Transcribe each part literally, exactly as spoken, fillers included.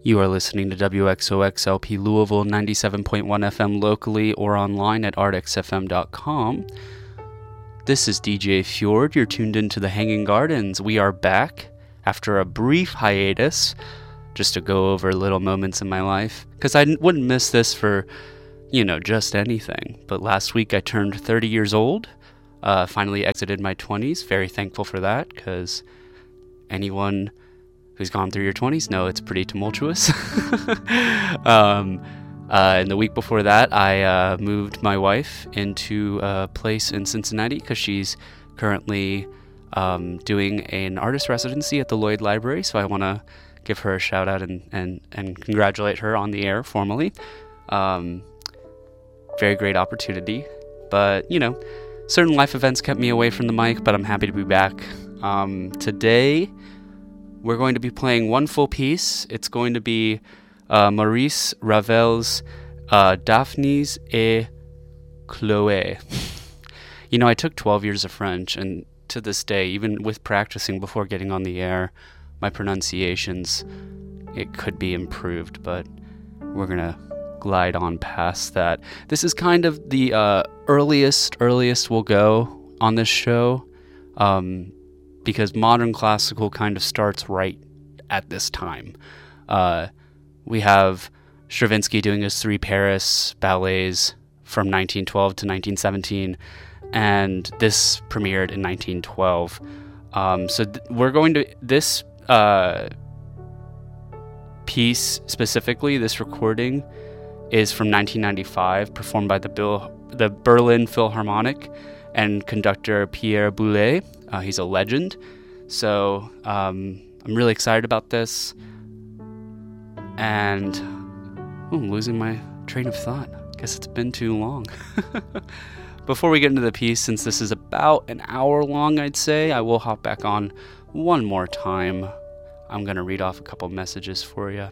You are listening to W X O X L P Louisville ninety-seven point one F M locally or online at artx f m dot com. This is D J Fjord. You're tuned into the Hanging Gardens. We are back after a brief hiatus just to go over little moments in my life because I n- wouldn't miss this for, you know, just anything. But last week I turned thirty years old, uh, finally exited my twenties. Very thankful for that because anyone who's gone through your twenties know it's pretty tumultuous. um, uh, and the week before that, I uh, moved my wife into a place in Cincinnati because she's currently um, doing an artist residency at the Lloyd Library. So I want to give her a shout out and, and, and congratulate her on the air formally. Um, very great opportunity. But, you know, certain life events kept me away from the mic, but I'm happy to be back. Um, today, we're going to be playing one full piece. It's going to be uh, Maurice Ravel's uh, Daphnis et Chloé. You know, I took twelve years of French, and to this day, even with practicing before getting on the air, my pronunciations, it could be improved, but we're going to glide on past that. This is kind of the uh, earliest, earliest we'll go on this show. Um... because modern classical kind of starts right at this time. Uh, we have Stravinsky doing his three Paris ballets from nineteen twelve to nineteen seventeen, and this premiered in nineteen twelve. Um, so th- we're going to, this uh, piece specifically, this recording, is from nineteen ninety-five, performed by the, Bill, the Berlin Philharmonic and conductor Pierre Boulez. Uh, he's a legend. So um, I'm really excited about this. And oh, I'm losing my train of thought. Guess it's been too long. Before we get into the piece, since this is about an hour long, I'd say, I will hop back on one more time. I'm going to read off a couple messages for you.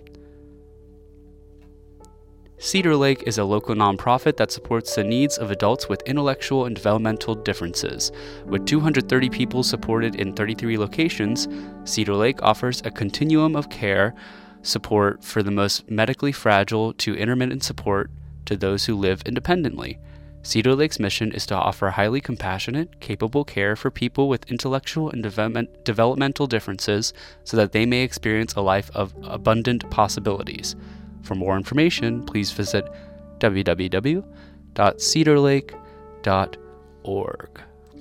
Cedar Lake is a local nonprofit that supports the needs of adults with intellectual and developmental differences. With two hundred thirty people supported in thirty-three locations, Cedar Lake offers a continuum of care support for the most medically fragile to intermittent support to those who live independently. Cedar Lake's mission is to offer highly compassionate, capable care for people with intellectual and development, developmental differences so that they may experience a life of abundant possibilities. For more information, please visit w w w dot cedar lake dot org.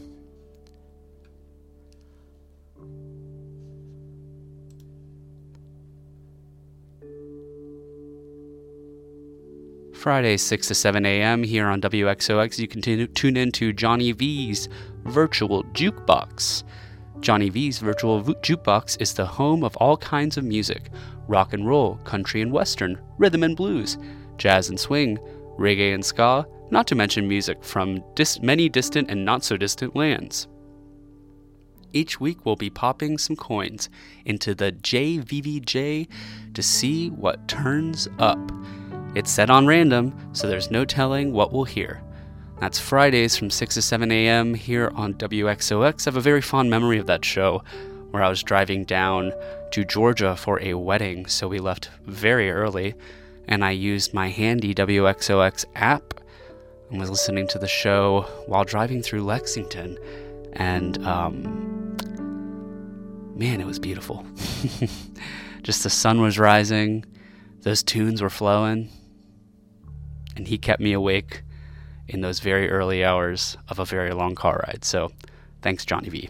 Friday, six to seven a.m. here on W X O X, you can t- tune in to Johnny V's Virtual Jukebox. Johnny V's Virtual v- Jukebox is the home of all kinds of music: rock and roll, country and western, rhythm and blues, jazz and swing, reggae and ska, not to mention music from dis- many distant and not so distant lands. Each week we'll be popping some coins into the J V V J to see what turns up. It's set on random, so there's no telling what we'll hear. That's Fridays from six to seven a.m. here on W X O X. I have a very fond memory of that show where I was driving down to Georgia for a wedding, so we left very early, and I used my handy W X O X app and was listening to the show while driving through Lexington, and um, man, it was beautiful. Just the sun was rising, those tunes were flowing, and he kept me awake in those very early hours of a very long car ride. So thanks, Johnny V.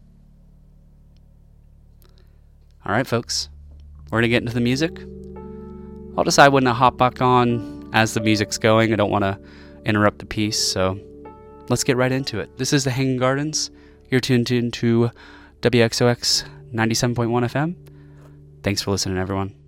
All right, folks, we're going to get into the music. I'll decide when to hop back on as the music's going. I don't want to interrupt the piece, so let's get right into it. This is the Hanging Gardens. You're tuned into W X O X ninety-seven point one F M. Thanks for listening, everyone.